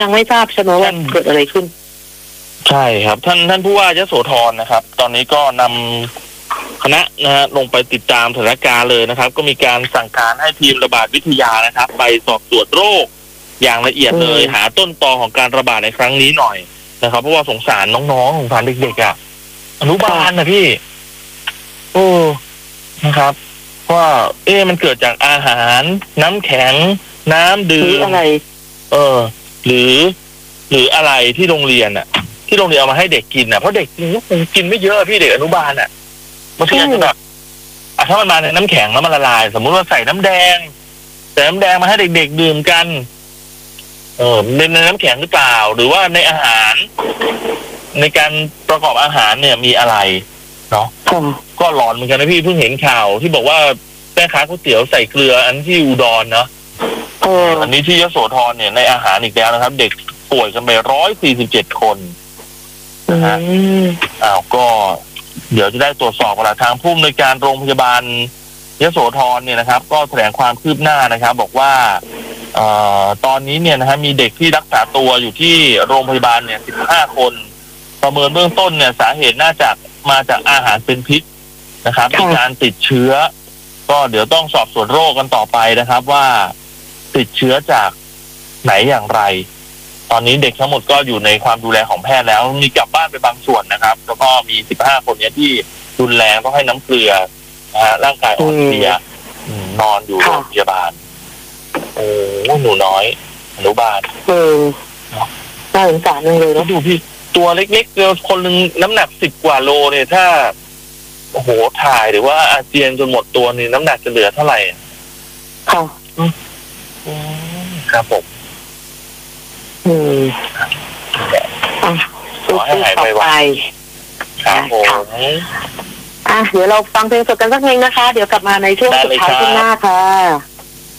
ยังไม่ทราบใช่ไหมว่าเกิดอะไรขึ้นใช่ครับท่านผู้ว่ายโสธรนะครับ ตอนนี้ก็นำคณะนะฮะลงไปติดตามสถานการณ์เลยนะครับ ก็มีการสั่งการให้ทีมระบาดวิทยานะครับ ไปสอบสวนโรคอย่างละเอียดเลย หาต้นตอของการระบาดในครั้งนี้หน่อยนะครับเพราะว่าสงสารน้องๆสงสารเด็กๆอ่ะอนุบาลนะพี่โอ้นะครับว่ามันเกิดจากอาหารน้ำแข็งน้ำดื่มอะไรหรืออะไรที่โรงเรียนอ่ะที่โรงเรียนเอามาให้เด็กกินอ่ะเพราะเด็กกินไม่เยอะพี่เด็กอนุบาลอ่ะบางทีอาจจะแบบถ้ามันมาในน้ำแข็งแล้วมันละลายสมมุติว่าใส่น้ำแดงมาให้เด็กๆดื่มกันในน้ำแข็งหรือเปล่าหรือว่าในอาหารในการประกอบอาหารเนี่ยมีอะไรเนาะก็หลอนเหมือนกันนะพี่เพิ่งเห็นข่าวที่บอกว่าแม่ค้าก๋วยเตี๋ยวใส่เกลืออันที่อุดรเนาะอันนี้ที่ยโสธรเนี่ยในอาหารอีกแล้วนะครับเด็กป่วยกันไป147 คนนะฮะก็เดี๋ยวจะได้ตรวจสอบกันละทางผู้อำนวยการโรงพยาบาลยโสธรเนี่ยนะครับก็แถลงความคืบหน้านะครับบอกว่าตอนนี้เนี่ยนะฮะมีเด็กที่รักษาตัวอยู่ที่โรงพยาบาลเนี่ย15 คนประเมินเบื้องต้นเนี่ยสาเหตุน่าจะมาจากอาหารเป็นพิษนะครับมีการติดเชื้อก็เดี๋ยวต้องสอบสวนโรคกันต่อไปนะครับว่าติดเชื้อจากไหนอย่างไรตอนนี้เด็กทั้งหมดก็อยู่ในความดูแลของแพทย์แล้วมีกลับบ้านไปบางส่วนนะครับแล้วก็มี15 คนเนี่ยที่รุนแรงต้องให้น้ำเกลือร่างกายอ่อนเพลียนอนอยู่โรงพยาบาลโอ้หนูน้อยอนุบาลน่าสงสารเลยนะดูพี่ตัวเล็กๆคนหนึ่งน้ำหนัก10 กว่าโลเนี่ยถ้าโอ้โหถ่ายหรือว่าอาเจียนจนหมดตัวนี่น้ำหนักจะเหลือเท่าไหร่ค่ะครับผมขอให้หายไปครับผมเดี๋ยวเราฟังเพลงสดกันสักเพลงนะคะเดี๋ยวกลับมาในช่วงสุดท้ายข้างหน้าค่ะ